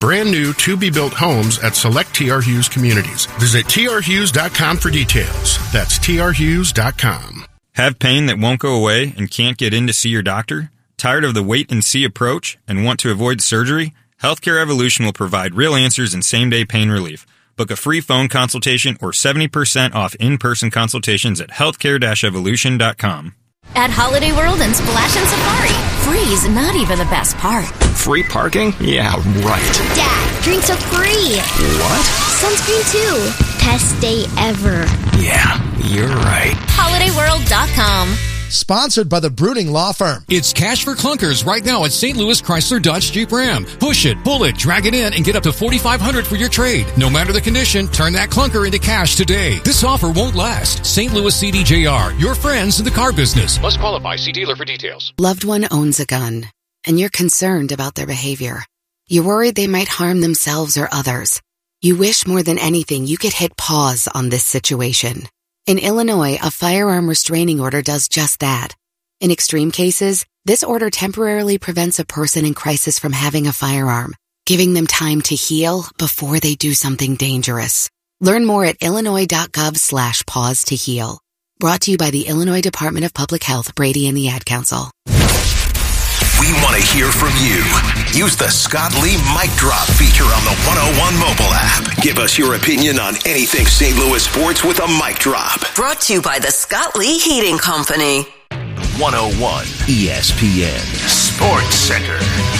Brand new to-be-built homes at select T.R. Hughes communities. Visit trhughes.com for details. That's trhughes.com. Have pain that won't go away and can't get in to see your doctor? Tired of the wait-and-see approach and want to avoid surgery? Healthcare Evolution will provide real answers and same-day pain relief. Book a free phone consultation or 70% off in-person consultations at healthcare-evolution.com. At Holiday World and Splash and Safari, free's not even the best part. Free parking? Yeah, right. Dad, drinks are free. What? Sunscreen too. Best day ever. Yeah, you're right. HolidayWorld.com. Sponsored by the Brooding Law Firm. It's cash for clunkers right now at St. Louis Chrysler Dodge Jeep Ram. Push it, pull it, drag it in, and get up to $4,500 for your trade. No matter the condition, turn that clunker into cash today. This offer won't last. St. Louis CDJR, your friends in the car business. Must qualify. See dealer for details. Loved one owns a gun, and you're concerned about their behavior. You're worried they might harm themselves or others. You wish more than anything you could hit pause on this situation. In Illinois, a firearm restraining order does just that. In extreme cases, this order temporarily prevents a person in crisis from having a firearm, giving them time to heal before they do something dangerous. Learn more at illinois.gov/pause to heal. Brought to you by the Illinois Department of Public Health, Brady and the Ad Council. We want to hear from you. Use the Scott Lee Mic Drop feature on the 101 mobile app. Give us your opinion on anything St. Louis sports with a mic drop. Brought to you by the Scott Lee Heating Company. 101 ESPN Sports Center.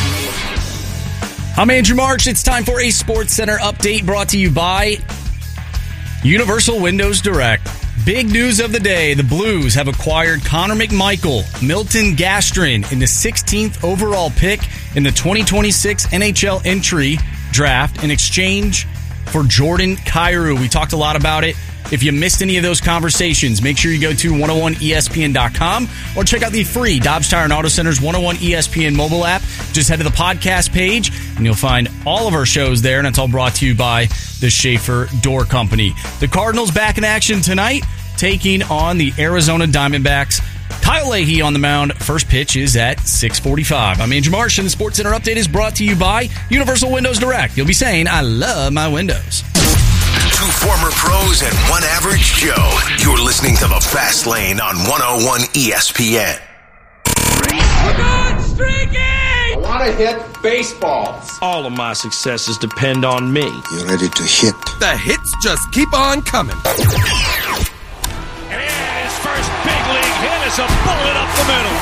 I'm Andrew March. It's time for a Sports Center update brought to you by Universal Windows Direct. Big news of the day, the Blues have acquired Connor McMichael, Milton Gastrin in the 16th overall pick in the 2026 NHL entry draft in exchange for Jordan Kyrou. We talked a lot about it. If you missed any of those conversations, make sure you go to 101ESPN.com or check out the free Dobbs Tire and Auto Center's 101 ESPN mobile app. Just head to the podcast page and you'll find all of our shows there, and it's all brought to you by the Schaefer Door Company. The Cardinals back in action tonight, taking on the Arizona Diamondbacks. Kyle Leahy on the mound. First pitch is at 6:45. I'm Andrew Marsh, and the Sports Center update is brought to you by Universal Windows Direct. You'll be saying, I love my windows. Two former pros and one average Joe. You're listening to The Fast Lane on 101 ESPN. We're going streaking! I want to hit baseballs. All of my successes depend on me. You're ready to hit. The hits just keep on coming. And his first big league hit is a bullet up the middle.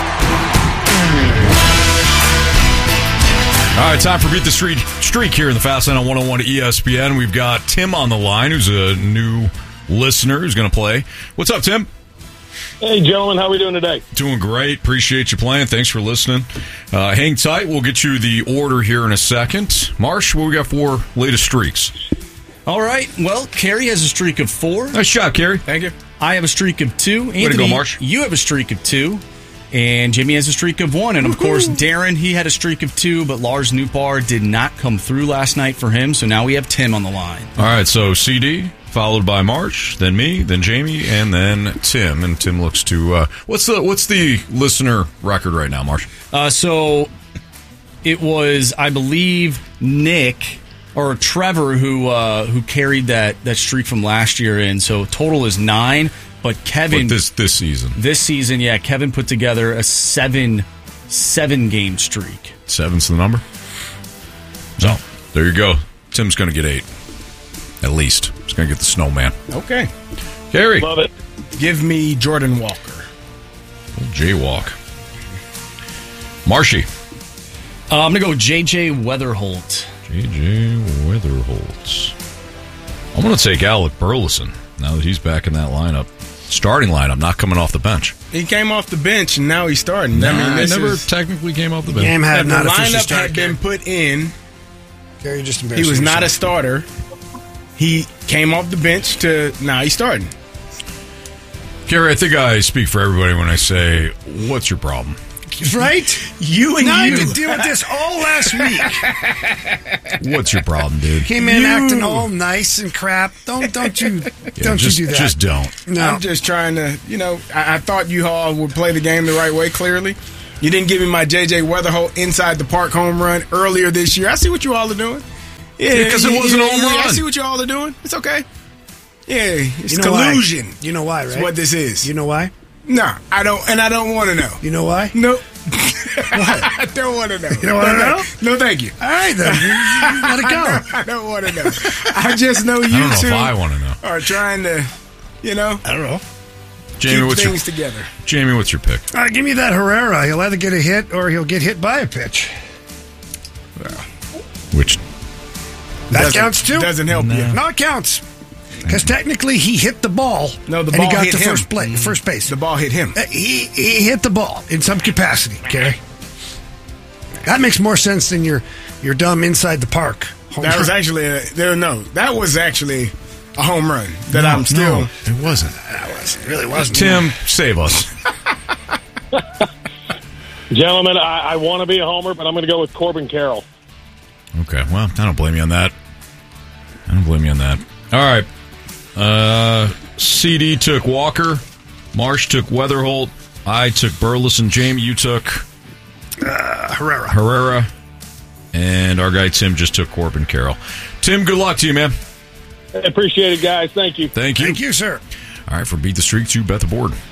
All right, time for Beat the Streak here in the Fast Lane on 101 ESPN. We've got Tim on the line, who's a new listener who's going to play. What's up, Tim? Hey, gentlemen. How are we doing today? Doing great. Appreciate you playing. Thanks for listening. Hang tight. We'll get you the order here in a second. Marsh, what we got for latest streaks? All right. Well, Kerry has a streak of 4. Nice job, Kerry. Thank you. I have a streak of 2. Anthony, way to go, Marsh. You have a streak of 2. And Jimmy has a streak of 1. And, of course, Darren, he had a streak of 2, but Lars Newbar did not come through last night for him. So now we have Tim on the line. All right, so CD, followed by Marsh, then me, then Jamie, and then Tim. And Tim looks to what's the listener record right now, Marsh? So it was, I believe, Nick or Trevor who carried that streak from last year in. So total is 9. But Kevin, this season. This season, yeah, Kevin put together a 7-game streak. 7's the number. So there you go. Tim's going to get 8, at least. He's going to get the snowman. Okay, Gary, love it. Give me Jordan Walker. Jaywalk. Marshy. I'm going to go with J.J. Weatherholt. J.J. Weatherholt. I'm going to take Alec Burleson now that he's back in that lineup. Starting lineup, not coming off the bench. He came off the bench, and now he's starting. Nah, I mean, never technically came off the bench. Game had not the lineup had been put in. Gary, just he was not a starter. He came off the bench to now he's starting. Gary, I think I speak for everybody when I say, what's your problem? Right? You and I you. had to deal with this all last week. What's your problem, dude? Came in acting all nice and crap. Don't you do that. Just don't. No. I'm just trying to, I thought you all would play the game the right way, clearly. You didn't give me my J.J. Weatherholt inside the park home run earlier this year. I see what you all are doing. Yeah, because it wasn't a home run. I see what you all are doing. It's okay. Yeah, it's You know collusion. why? You know why, right? That's what this is. You know why? No, I don't, and I don't want to know. You know why? No. What? I don't want to know. You don't want to know? No, thank you. All right, then. You let it go. I don't want to know. I just know you I don't know two if I want to know. are trying to, I don't know. Jamie, keep what's things together. Jamie, what's your pick? All right, give me that Herrera. He'll either get a hit or he'll get hit by a pitch. Which That counts too. Doesn't help you. No, it counts. Because technically he hit the ball. No, the and ball he got hit to him. first base. The ball hit him. He hit the ball in some capacity, okay? That makes more sense than your dumb inside the park. That was actually that was actually a home run that I'm still. No, it wasn't. It really wasn't. Tim, save us. Gentlemen, I want to be a homer, but I'm going to go with Corbin Carroll. Okay, well, I don't blame you on that. All right. CD took Walker. Marsh took Weatherholt. I took Burleson. Jamie, you took Herrera. And our guy Tim just took Corbin Carroll. Tim, good luck to you, man. I appreciate it, guys. Thank you. Thank you. Thank you, sir. All right, for Beat the Streak to Bet the Board.